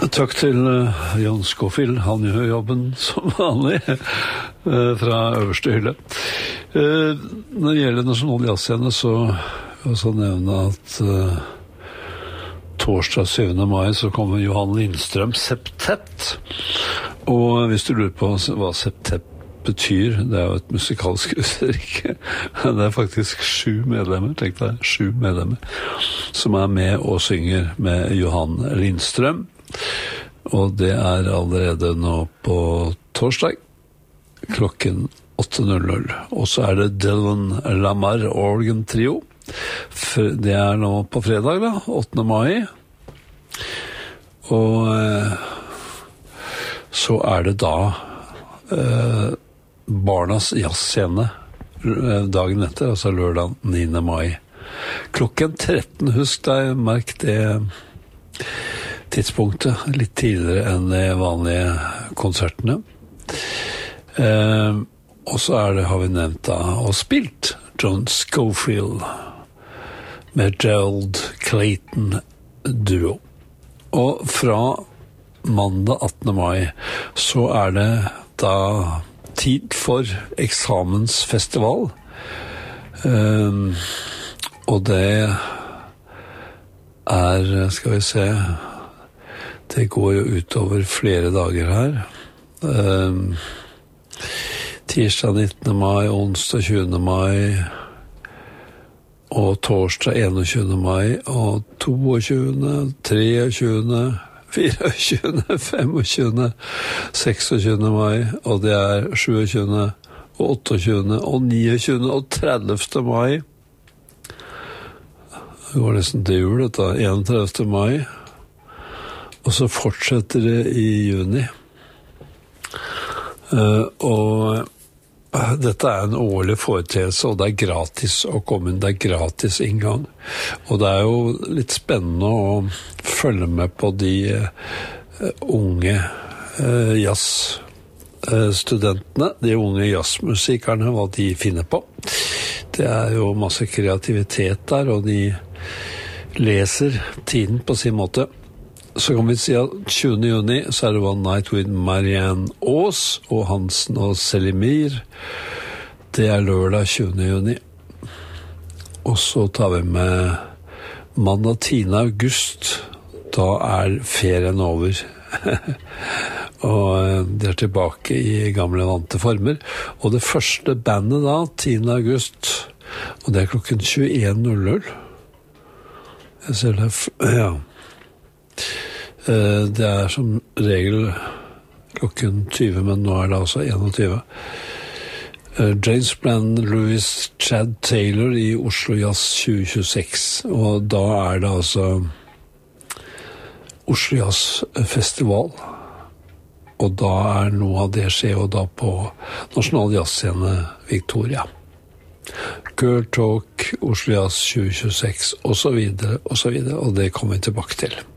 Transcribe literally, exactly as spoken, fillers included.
Takk til uh, Jan Scofield, han gjør jobben som vanlig uh, fra øverste hylle. Uh, når det gjelder Nasjonal Jazzscene, så vil jeg også nevne at uh, torsdag syvende mai så kommer Johan Lindstrøm Septett. Og hvis du lurer på hva Septett betyr, det er jo et musikalsk uttrykk. Det er faktisk sju medlemmer, tenk deg, sju medlemmer, som er med og synger med Johan Lindstrøm. Og det er allerede nå på torsdag, klokken åtte null null. Og så er det Dylan Lamar Organ Trio. Det er nå på fredag, da, åttende mai. Og eh, så er det da eh, Barnas jazzscene dagen etter, altså lørdag niende mai. Klokken tretten, husk deg, merk det tidspunktet, litt tidligere enn de vanlige konsertene. Eh, og så er det, har vi nevnt da, og spilt John Scofield med Gerald Clayton Duo. Og fra mandag attende mai så er det da tid for eksamensfestival. Um, og det er, skal vi se, det går jo utover flere dager her. Um, tirsdag nittende mai, onsdag tjuende mai, og torsdag enogtjuende mai, og toogtjuende, treogtjuende, fireogtjuende, femogtjuende, seksogtjuende mai, og det er sjuogtjuende, og åtteogtjuende, og niogtjuende, og tredivte mai. Det går nesten til jul, dette, enogtredivte mai. Og så fortsetter det i juni. Uh, og dette er en årlig foreteelse, og det er gratis å komme inn, det er gratis inngang. Og det er jo litt spennende å følge med på de uh, unge uh, jazzstudentene, uh, de unge jazzmusikerne, hva de finner på. Det er jo masse kreativitet der, og de leser tiden på sin måte. Så kan vi si at tjuende juni så er det One Night with Marianne Aas og Hansen og Selimir. Det er lørdag tjuende juni. Og så tar vi med mandag tiende august. Da er ferien over. Og de er tilbake i gamle vante former. Og det første bandet da, tiende august, og det er klokken tjueen null null. Jeg ser det, ja. Det er som regel klokken tyve, men nå er det altså enogtyve. James Bland, Louis, Chad Taylor i Oslo Jazz tjue tjueseks, og da er det altså Oslo Jazz Festival, og da er noe av det skjer jo da på Nasjonal Jazzscene Victoria. Girl Talk, Oslo Jazz tjue tjueseks, og så videre, og så videre, og det kommer vi tilbake til.